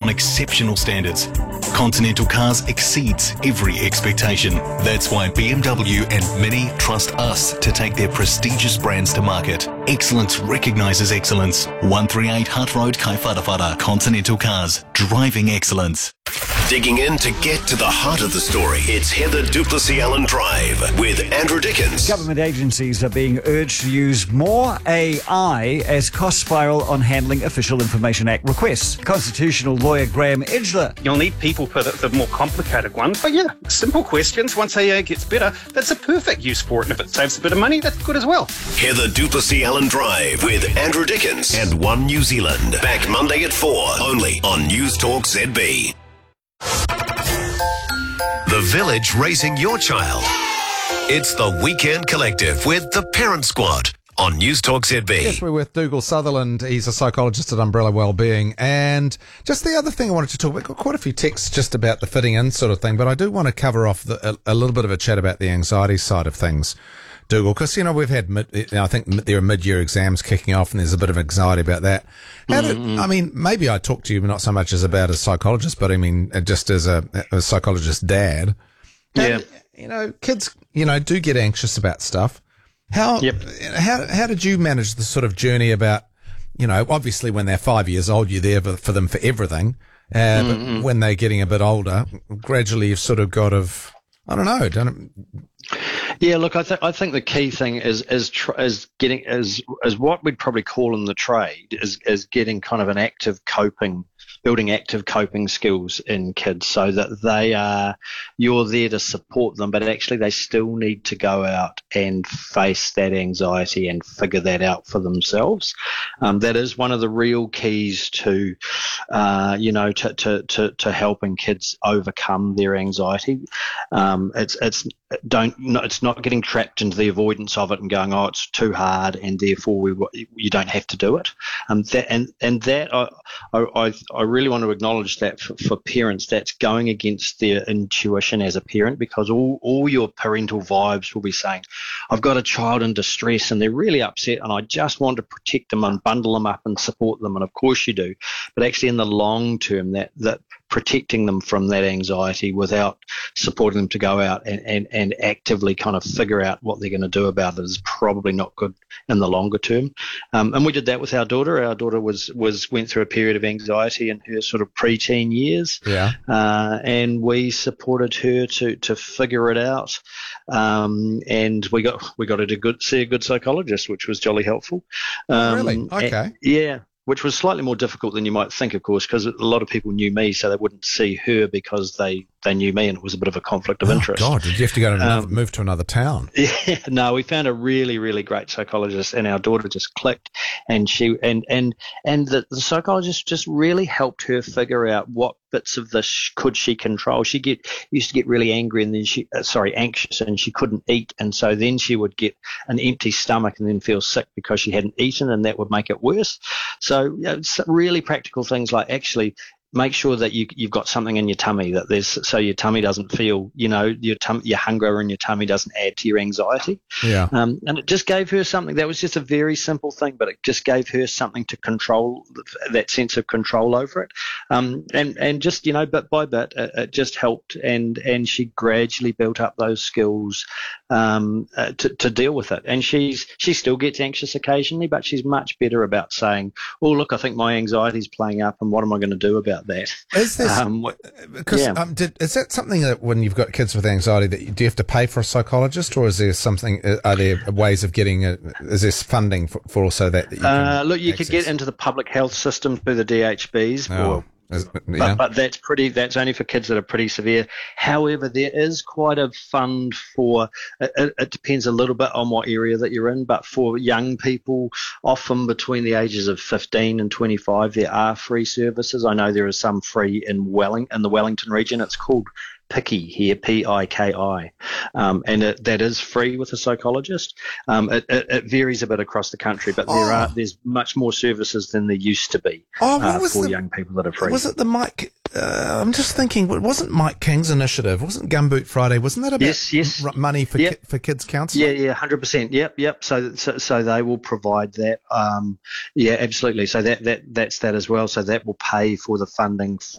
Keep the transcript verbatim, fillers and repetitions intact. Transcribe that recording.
exceptional standards. Continental Cars exceeds every expectation. That's why B M W and Mini trust us to take their prestigious brands to market. Excellence recognises excellence. one thirty-eight Hutt Road, Kaifadafada. Continental Cars, driving excellence. Digging in to get to the heart of the story. It's Heather du Plessis-Allen Drive with Andrew Dickens. Government agencies are being urged to use more A I as cost spiral on handling Official Information Act requests. Constitutional lawyer Graham Edgler. You'll need people for the, the more complicated ones, but yeah, simple questions. Once A I gets better, that's a perfect use for it. And if it saves a bit of money, that's good as well. Heather du Plessis-Allen Drive with Andrew Dickens and One New Zealand. Back Monday at four, only on News Talk Z B. The Village raising your child. It's the Weekend Collective with the Parent Squad on News Talk Z B. Yes, we're with Dougal Sutherland. He's a psychologist at Umbrella Wellbeing. And just the other thing I wanted to talk about, got quite a few texts just about the fitting in sort of thing, but I do want to cover off the, a, a little bit of a chat about the anxiety side of things, Dougal, because, you know, we've had, mid, you know, I think there are mid-year exams kicking off and there's a bit of anxiety about that. How did, mm-hmm. I mean, maybe I talk to you not so much as about a psychologist, but I mean, just as a, a psychologist dad. How, yeah. You know, kids, you know, do get anxious about stuff. How, yep. how, how did you manage the sort of journey about, you know, obviously when they're five years old, you're there for, for them for everything. Uh, mm-hmm. But when they're getting a bit older, gradually you've sort of got of, I don't know, don't Yeah, look, I think I think the key thing is is tr- is getting is is what we'd probably call in the trade is is getting kind of an active coping, building active coping skills in kids, so that they are you're there to support them, but actually they still need to go out and face that anxiety and figure that out for themselves. Um, that is one of the real keys to, uh, you know, to to to, to helping kids overcome their anxiety. Um, it's it's don't no, it's not getting trapped into the avoidance of it and going, oh, it's too hard and therefore we you don't have to do it. Um, that, and and that I I I really want to acknowledge that for, for parents, that's going against their intuition as a parent, because all all your parental vibes will be saying, I've got a child in distress and they're really upset and I just want to protect them and bundle them up and support them, and of course you do, but actually in the long term that that protecting them from that anxiety without supporting them to go out and, and, and actively kind of figure out what they're going to do about it is probably not good in the longer term. Um, and we did that with our daughter. Our daughter was, was went through a period of anxiety in her sort of preteen years. Yeah. Uh, and we supported her to, to figure it out. Um, and we got, we got her to good, see a good psychologist, which was jolly helpful. Um, really? Okay. And, yeah. Which was slightly more difficult than you might think, of course, because a lot of people knew me, so they wouldn't see her because they, they knew me, and it was a bit of a conflict of oh, interest. God, did you have to go to another, um, move to another town? Yeah, no, we found a really, really great psychologist, and our daughter just clicked, and she and and and the, the psychologist just really helped her figure out what bits of this could she control. She get used to get really angry and then she, uh, sorry, anxious, and she couldn't eat, and so then she would get an empty stomach and then feel sick because she hadn't eaten, and that would make it worse. So you know, really practical things like actually make sure that you, you've got something in your tummy that there's, so your tummy doesn't feel, you know, your tum- your hunger in your tummy doesn't add to your anxiety. Yeah. Um, and it just gave her something that was just a very simple thing, but it just gave her something to control, that sense of control over it. Um, and, and just, you know, bit by bit, it, it just helped, and, and she gradually built up those skills um, uh, to, to deal with it. And she's, she still gets anxious occasionally, but she's much better about saying, oh, look, I think my anxiety's playing up, and what am I going to do about that? Is this um, because yeah. um, did, is that something that when you've got kids with anxiety that you, do you have to pay for a psychologist, or is there something? Are there ways of getting? A, is there funding for, for also that? that you can uh, look, you access? could get into the public health system through the D H Bs, Oh. or, Is, but, yeah. but that's pretty. That's only for kids that are pretty severe. However, there is quite a fund for. It, it depends a little bit on what area that you're in, but for young people, often between the ages of fifteen and twenty-five, there are free services. I know there is some free in Welling in the Wellington region. It's called Piki here, P I K I, um, and it, that is free with a psychologist. Um, it, it, it varies a bit across the country, but there Oh. are there's much more services than there used to be Oh, what uh, was for the- young people that are free. Was it the Mike? Uh, I'm just thinking. Wasn't Mike King's initiative? Wasn't Gumboot Friday? Wasn't that about Yes, yes. r- money for Yep. ki- for kids counselling? Yeah, yeah, hundred percent. Yep, yep. So, so, so they will provide that. Um, yeah, absolutely. So that that that's that as well. So that will pay for the funding